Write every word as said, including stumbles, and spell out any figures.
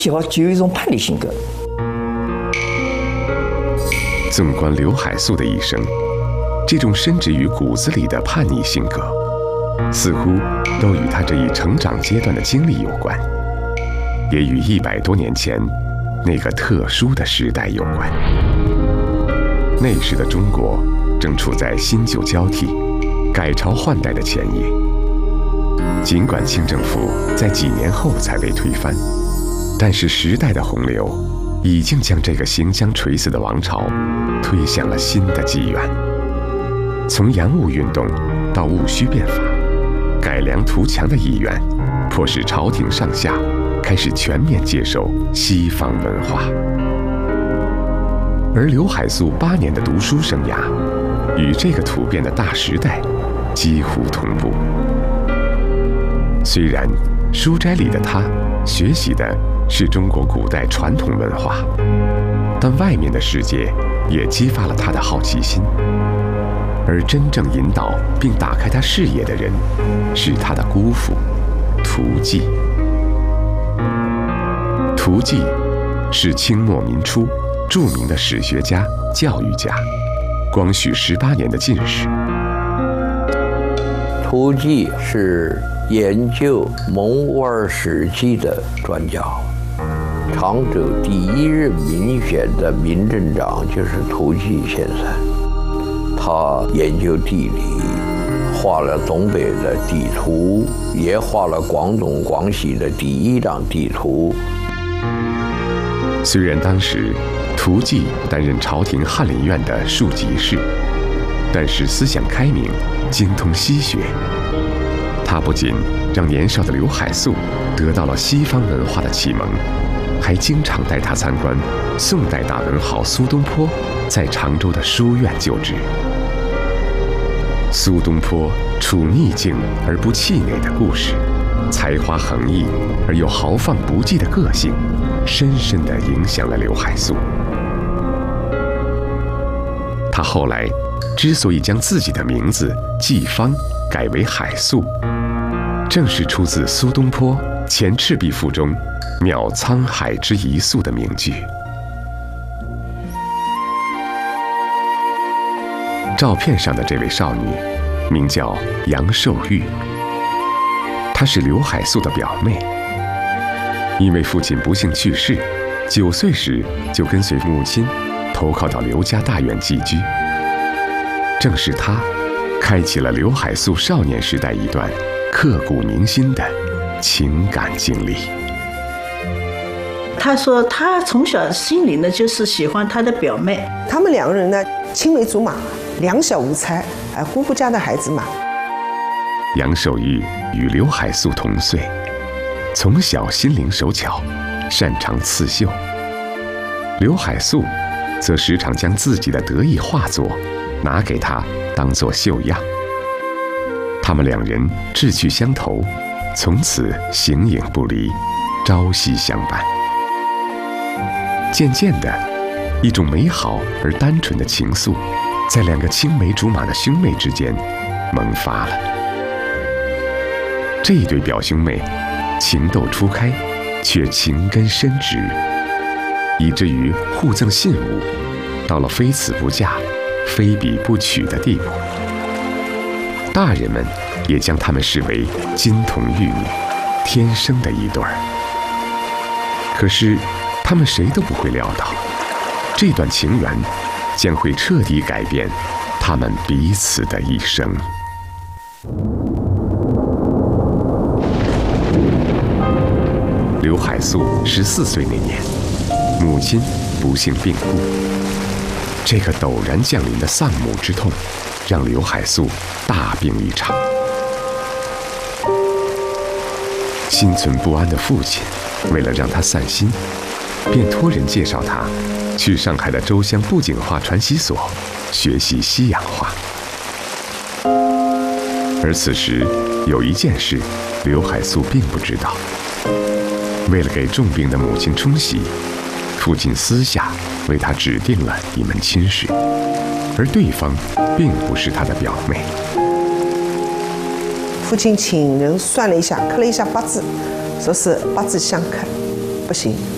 小具有一种叛逆性格。 纵观刘海粟的一生，这种深植于骨子里的叛逆性格，似乎都与他这一成长阶段的经历有关，也与一百多年前那个特殊的时代有关。那时的中国正处在新旧交替、改朝换代的前夜。尽管清政府在几年后才被推翻，但是时代的洪流已经将这个行将垂死的王朝推向了新的纪元。从洋务运动到戊戌变法，改良图强的意愿迫使朝廷上下开始全面接受西方文化。而刘海粟八年的读书生涯与这个突变的大时代几乎同步。虽然书斋里的他学习的是中国古代传统文化，但外面的世界也激发了他的好奇心。而真正引导并打开他视野的人，是他的姑父涂季。涂季是清末民初著名的史学家、教育家，光绪十八年的进士。 涂季是研究蒙兀儿史记的专家。常州第一任民选的民政长就是涂季先生，他研究地理，画了东北的地图，也画了广东、广西的第一张地图。 虽然当时涂季担任朝廷翰林院的庶吉士，但是思想开明，精通西学。他不仅让年少的刘海粟得到了西方文化的启蒙，还经常带他参观宋代大文豪苏东坡在常州的书院就职。苏东坡处逆境而不气馁的故事，才华横溢而又豪放不羁的个性，深深地影响了刘海粟。他后来之所以将自己的名字季芳改为海粟，正是出自苏东坡《前赤壁赋》中渺沧海之一粟的名句。照片上的这位少女名叫杨寿玉，她是刘海粟的表妹。因为父亲不幸去世，九岁时就跟随母亲投靠到刘家大院寄居。正是她开启了刘海粟少年时代一段刻骨铭心的情感经历。 他说他从小心里呢就是喜欢他的表妹， 他们两个人呢青梅竹马，两小无猜，哎，姑姑家的孩子嘛。 杨寿玉与刘海粟同岁，从小心灵手巧，擅长刺绣。刘海粟则时常将自己的得意画作拿给他当作绣样。他们两人志趣相投，从此形影不离，朝夕相伴。渐渐的，一种美好而单纯的情愫在两个青梅竹马的兄妹之间萌发了。这一对表兄妹情窦初开，却情根深植，以至于互赠信物，到了非此不嫁、非彼不娶的地步。大人们也将他们视为金童玉女，天生的一对儿。可是他们谁都不会料到，这段情缘将会彻底改变他们彼此的一生。刘海粟十四岁那年，母亲不幸病故。这个陡然降临的丧母之痛，让刘海粟大病一场。心存不安的父亲，为了让他散心，便托人介绍他去上海的周乡布景画传习所学习西洋画。而此时有一件事，刘海粟并不知道。为了给重病的母亲冲喜，父亲私下为他指定了一门亲事，而对方并不是他的表妹。 父亲请人算了一下，刻了一下八字，说是八字相克，不行，